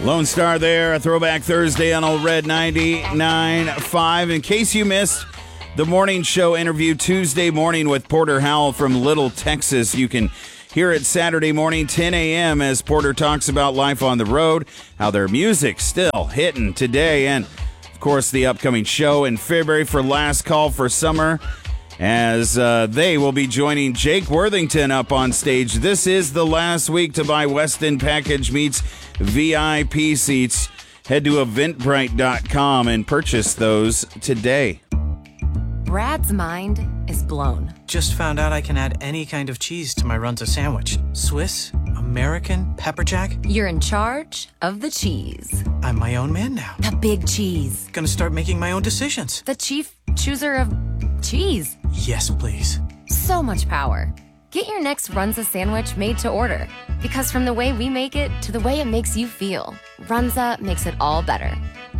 Lone Star there, a Throwback Thursday on Old Red 99.5. In case you missed the morning show interview Tuesday morning with Porter Howell from Little, Texas, you can hear it Saturday morning, 10 a.m. as Porter talks about life on the road, how their music's still hitting today, and, of course, the upcoming show in February for Last Call for Summer, as they will be joining Jake Worthington up on stage. This is the last week to buy Westin Package Meets VIP seats. Head to eventbrite.com and purchase those today. Brad's mind is blown. Just found out I can add any kind of cheese to my Runza sandwich. Swiss, American, pepper jack. You're in charge of the cheese. I'm my own man now. The big cheese. Gonna start making my own decisions. The chief chooser of cheese. Yes, please. So much power. Get your next Runza sandwich made to order. Because from the way we make it to the way it makes you feel, Runza makes it all better.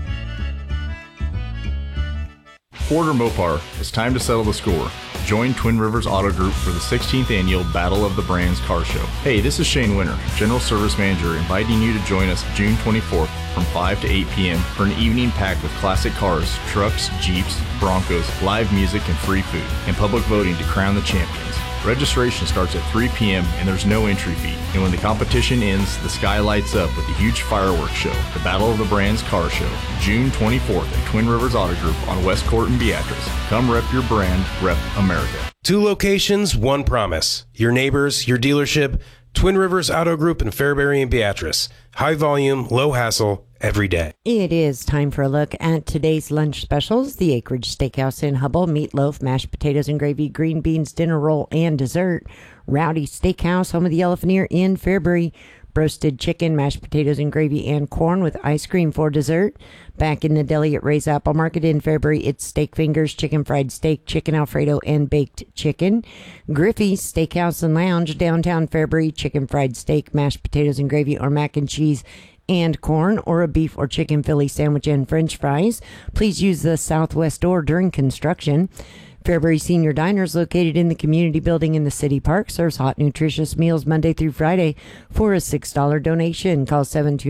Porter Mopar, it's time to settle the score. Join Twin Rivers Auto Group for the 16th annual Battle of the Brands Car Show. Hey, this is Shane Winter, General Service Manager, inviting you to join us June 24th from 5 to 8 p.m. for an evening packed with classic cars, trucks, Jeeps, Broncos, live music, and free food, and public voting to crown the champions. Registration starts at 3 p.m. and there's no entry fee. And when the competition ends, the sky lights up with a huge fireworks show, the Battle of the Brands Car Show, June 24th at Twin Rivers Auto Group on West Court and Beatrice. Come rep your brand, rep America. 2 locations, 1 promise. Your neighbors, your dealership, Twin Rivers Auto Group in Fairbury and Beatrice. High volume, low hassle, every day. It is time for a look at today's lunch specials. The Acreage Steakhouse in Hubble, meatloaf, mashed potatoes and gravy, green beans, dinner roll, and dessert. Rowdy Steakhouse, home of the Elephant Ear in Fairbury, roasted chicken, mashed potatoes and gravy, and corn with ice cream for dessert. Back in the deli at Ray's Apple Market in Fairbury, it's steak fingers, chicken fried steak, chicken Alfredo, and baked chicken. Griffey's Steakhouse and Lounge, downtown Fairbury, chicken fried steak, mashed potatoes and gravy, or mac and cheese and corn, or a beef or chicken Philly sandwich and french fries. Please use the southwest door during construction. Fairbury Senior Diners, located in the community building in the city park, serves hot, nutritious meals Monday through Friday for a $6 donation. Call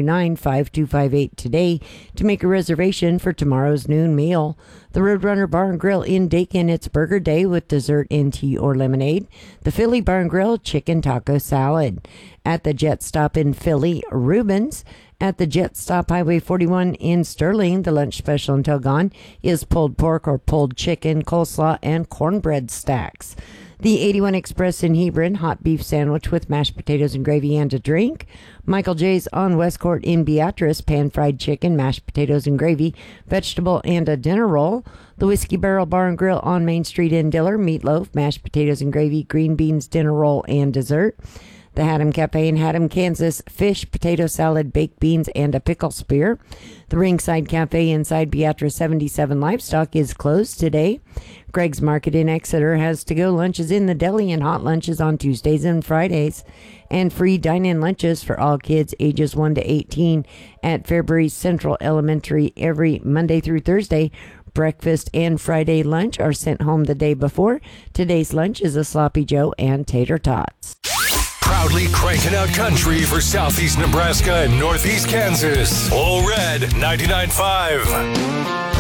729-5258 today to make a reservation for tomorrow's noon meal. The Roadrunner Bar and Grill in Dakin, it's Burger Day with dessert in tea or lemonade. The Philly Bar and Grill, chicken taco salad. At the Jet Stop in Philly, Rubens. At the Jet Stop Highway 41 in Sterling, the lunch special until gone is pulled pork or pulled chicken, coleslaw, and cornbread stacks. The 81 Express in Hebron, hot beef sandwich with mashed potatoes and gravy and a drink. Michael J's on West Court in Beatrice, pan-fried chicken, mashed potatoes and gravy, vegetable, and a dinner roll. The Whiskey Barrel Bar and Grill on Main Street in Diller, meatloaf, mashed potatoes and gravy, green beans, dinner roll, and dessert. The Haddam Cafe in Haddam, Kansas, fish, potato salad, baked beans, and a pickle spear. The Ringside Cafe inside Beatrice 77 Livestock is closed today. Greg's Market in Exeter has to-go lunches in the deli and hot lunches on Tuesdays and Fridays. And free dine-in lunches for all kids ages 1 to 18 at Fairbury Central Elementary every Monday through Thursday. Breakfast and Friday lunch are sent home the day before. Today's lunch is a Sloppy Joe and tater tots. Proudly cranking out country for Southeast Nebraska and Northeast Kansas. All Red 99.5.